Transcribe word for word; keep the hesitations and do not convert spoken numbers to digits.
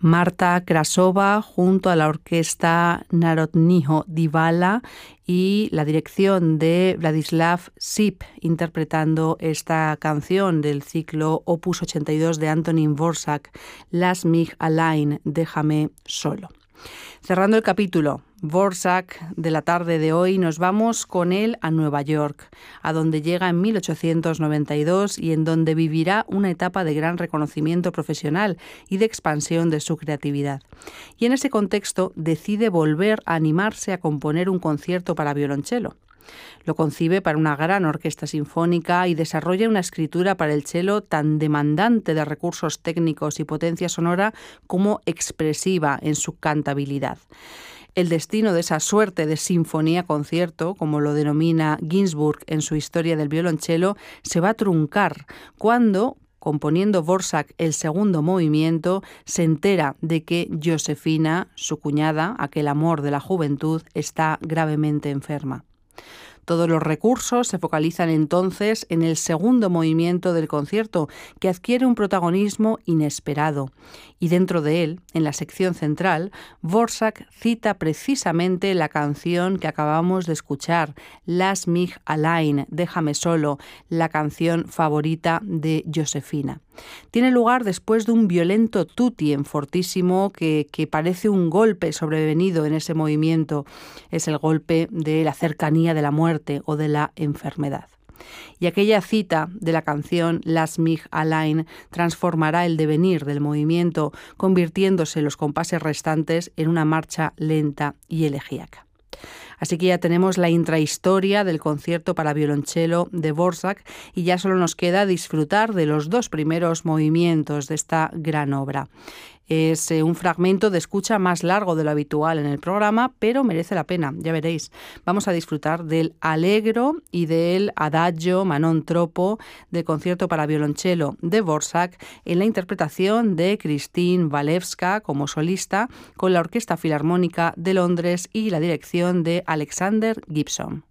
Marta Krasova junto a la orquesta Narodního divadla y la dirección de Vladislav Šíp interpretando esta canción del ciclo Opus ochenta y dos de Antonín Dvořák, Lass mich allein, déjame solo. Cerrando el capítulo Dvořák de la tarde de hoy, nos vamos con él a Nueva York, a donde llega en mil ochocientos noventa y dos y en donde vivirá una etapa de gran reconocimiento profesional y de expansión de su creatividad. Y en ese contexto decide volver a animarse a componer un concierto para violonchelo. Lo concibe para una gran orquesta sinfónica y desarrolla una escritura para el cello tan demandante de recursos técnicos y potencia sonora como expresiva en su cantabilidad. El destino de esa suerte de sinfonía-concierto, como lo denomina Ginsburg en su Historia del violonchelo, se va a truncar cuando, componiendo Dvořák el segundo movimiento, se entera de que Josefina, su cuñada, aquel amor de la juventud, está gravemente enferma. Todos los recursos se focalizan entonces en el segundo movimiento del concierto, que adquiere un protagonismo inesperado. Y dentro de él, en la sección central, Dvořák cita precisamente la canción que acabamos de escuchar, Lass mich allein, déjame solo, la canción favorita de Josefina. Tiene lugar después de un violento tutti en fortísimo que, que parece un golpe sobrevenido en ese movimiento. Es el golpe de la cercanía de la muerte o de la enfermedad. Y aquella cita de la canción Lass mich allein transformará el devenir del movimiento, convirtiéndose los compases restantes en una marcha lenta y elegíaca. Así que ya tenemos la intrahistoria del concierto para violonchelo de Dvořák y ya solo nos queda disfrutar de los dos primeros movimientos de esta gran obra. Es eh, un fragmento de escucha más largo de lo habitual en el programa, pero merece la pena, ya veréis. Vamos a disfrutar del Allegro y del Adagio Manon Troppo del concierto para violonchelo de Dvořák en la interpretación de Christine Walewska como solista con la Orquesta Filarmónica de Londres y la dirección de Alexander Gibson.